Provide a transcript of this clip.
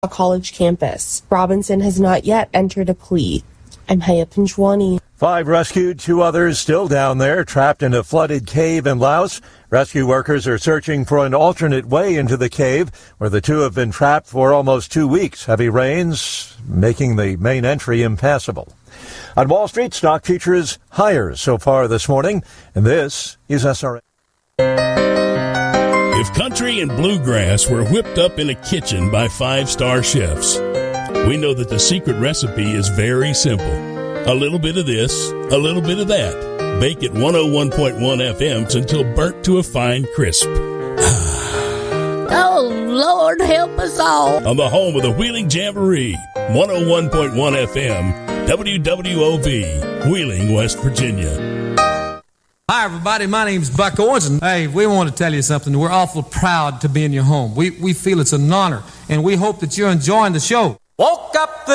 college campus. Robinson has not yet entered a plea. I'm Haya Pinchwani. 5 rescued, 2 others still down there, trapped in a flooded cave in Laos. Rescue workers are searching for an alternate way into the cave, where the 2 have been trapped for almost 2 weeks. Heavy rains making the main entry impassable. On Wall Street, stock futures higher so far this morning, and this is SRN. If country and bluegrass were whipped up in a kitchen by 5-star chefs, we know that the secret recipe is very simple. A little bit of this, a little bit of that. Bake at 101.1 FMs until burnt to a fine crisp. Oh, Lord, help us all. On the home of the Wheeling Jamboree, 101.1 FM, WWOV, Wheeling, West Virginia. Hi, everybody. My name's Buck Owens, and hey, we want to tell you something. We're awful proud to be in your home. We feel it's an honor, and we hope that you're enjoying the show. Woke up